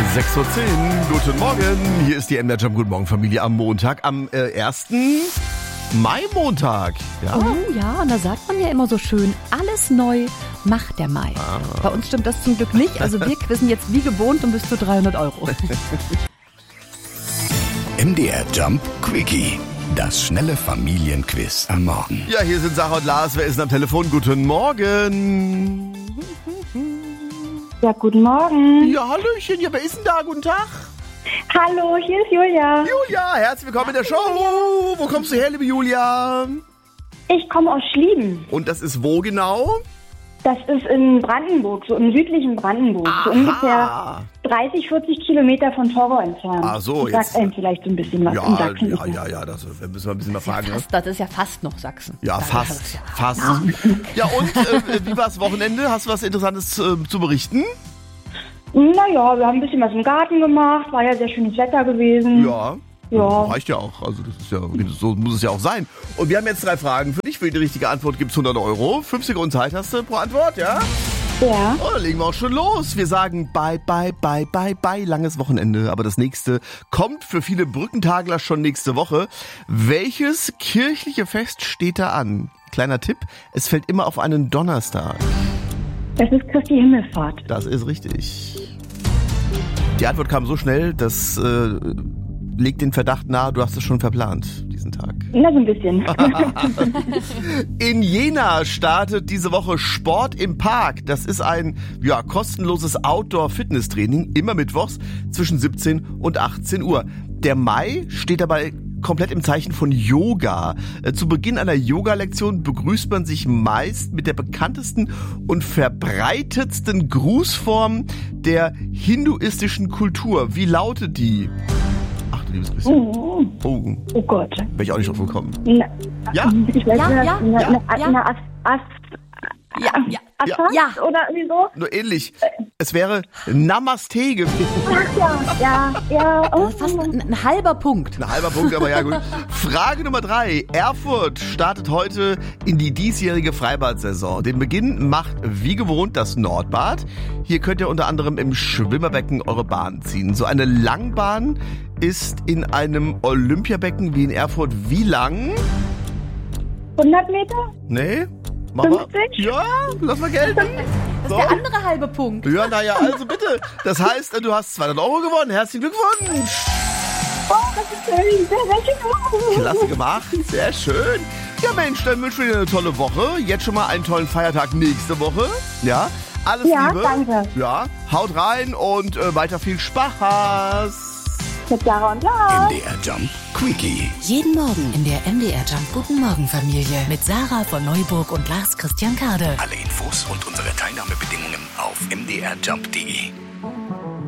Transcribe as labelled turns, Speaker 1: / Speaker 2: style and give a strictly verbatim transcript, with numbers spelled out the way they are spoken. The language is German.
Speaker 1: sechs Uhr zehn, guten Morgen. Hier ist die M D R Jump Guten Morgen Familie am Montag, am äh, ersten Mai-Montag. Ja?
Speaker 2: Oh ja, und da sagt man ja immer so schön, alles neu macht der Mai. Ah. Bei uns stimmt das zum Glück nicht, also wir quizzen jetzt wie gewohnt um bis zu dreihundert Euro.
Speaker 3: M D R Jump Quickie. Das schnelle Familienquiz am Morgen.
Speaker 1: Ja, hier sind Sarah und Lars. Wer ist denn am Telefon? Guten Morgen.
Speaker 4: Ja, guten Morgen.
Speaker 1: Ja, hallöchen. Ja, wer ist denn da? Guten Tag.
Speaker 4: Hallo, hier ist Julia.
Speaker 1: Julia, herzlich willkommen in der Show. Wo kommst du her, liebe Julia?
Speaker 4: Ich komme aus Schlieben.
Speaker 1: Und das ist wo genau?
Speaker 4: Das ist in Brandenburg, so im südlichen Brandenburg.
Speaker 1: Aha.
Speaker 4: So ungefähr dreißig, vierzig Kilometer von Torgau entfernt.
Speaker 1: Ach so,
Speaker 4: das
Speaker 1: jetzt.
Speaker 4: sagt einem vielleicht so ein bisschen was
Speaker 1: Ja,
Speaker 4: in Sachsen.
Speaker 1: ja, ja, ja, das müssen wir ein bisschen mal fragen.
Speaker 2: Ja fast, das ist ja fast noch Sachsen.
Speaker 1: Ja,
Speaker 2: Da
Speaker 1: fast,
Speaker 2: ist ja-
Speaker 1: fast. Ja, und äh, wie war das Wochenende? Hast du was Interessantes äh, zu berichten?
Speaker 4: Naja, wir haben ein bisschen was im Garten gemacht. War ja sehr schönes Wetter gewesen.
Speaker 1: Ja.
Speaker 4: Ja.
Speaker 1: Reicht ja auch. Also das ist ja, so muss es ja auch sein. Und wir haben jetzt drei Fragen für dich. Für die richtige Antwort gibt es hundert Euro. fünf Sekunden Zeit hast du pro Antwort, ja?
Speaker 4: Ja.
Speaker 1: Oh, dann legen wir auch schon los. Wir sagen bye, bye, bye, bye, bye. Langes Wochenende. Aber das nächste kommt für viele Brückentagler schon nächste Woche. Welches kirchliche Fest steht da an? Kleiner Tipp, es fällt immer auf einen Donnerstag.
Speaker 4: Das ist Christi Himmelfahrt.
Speaker 1: Das ist richtig. Die Antwort kam so schnell, das äh, legt den Verdacht nahe, du hast es schon verplant, diesen Tag.
Speaker 4: Na, so ein bisschen.
Speaker 1: In Jena startet diese Woche Sport im Park. Das ist ein ja, kostenloses Outdoor-Fitness-Training, immer mittwochs zwischen siebzehn und achtzehn Uhr. Der Mai steht dabei komplett im Zeichen von Yoga. Äh, zu Beginn einer Yoga-Lektion begrüßt man sich meist mit der bekanntesten und verbreitetsten Grußform der hinduistischen Kultur. Wie lautet die? Ach du liebes bisschen.
Speaker 4: Oh,
Speaker 1: Oh,
Speaker 4: oh Gott.
Speaker 1: wäre ich auch nicht drauf gekommen.
Speaker 4: Na,
Speaker 1: Ja?
Speaker 4: Ich weiß
Speaker 2: Ja,
Speaker 4: nicht,
Speaker 2: ja,
Speaker 4: eine,
Speaker 2: ja,
Speaker 4: eine,
Speaker 2: ja.
Speaker 4: eine Ast, Ast,
Speaker 2: Ja, ja,
Speaker 4: Ast
Speaker 2: ja.
Speaker 4: oder irgendwie so.
Speaker 1: Nur ähnlich. Es wäre Namaste gewesen.
Speaker 4: Ach ja, ja, ja. Oh,
Speaker 2: Das ist fast ein, ein halber Punkt.
Speaker 1: Ein halber Punkt, aber ja gut. Frage Nummer drei. Erfurt startet heute in die diesjährige Freibad-Saison. Den Beginn macht wie gewohnt das Nordbad. Hier könnt ihr unter anderem im Schwimmerbecken eure Bahn ziehen. So eine Langbahn ist in einem Olympiabecken wie in Erfurt wie lang?
Speaker 4: hundert Meter?
Speaker 1: Nee? Mach mal.
Speaker 4: fünfzig?
Speaker 1: Ja, lass mal gelten.
Speaker 2: Das ist der andere halbe Punkt.
Speaker 1: Ja, naja, also bitte. Das heißt, du hast zweihundert Euro gewonnen. Herzlichen Glückwunsch.
Speaker 4: Oh, das ist schön. Sehr, sehr schön.
Speaker 1: Klasse gemacht, sehr schön. Ja Mensch, dann wünschen wir dir eine tolle Woche. Jetzt schon mal einen tollen Feiertag nächste Woche. Ja, alles
Speaker 4: Ja,
Speaker 1: Liebe.
Speaker 4: danke.
Speaker 1: Ja, haut rein und äh, weiter viel Spaß.
Speaker 4: Mit Sarah und Lars.
Speaker 3: M D R Jump Quickie.
Speaker 5: Jeden Morgen in der M D R Jump Guten Morgen Familie mit Sarah von Neuburg und Lars Christian Kade.
Speaker 3: Alle Infos und unsere Teilnahmebedingungen auf m d r jump punkt d e.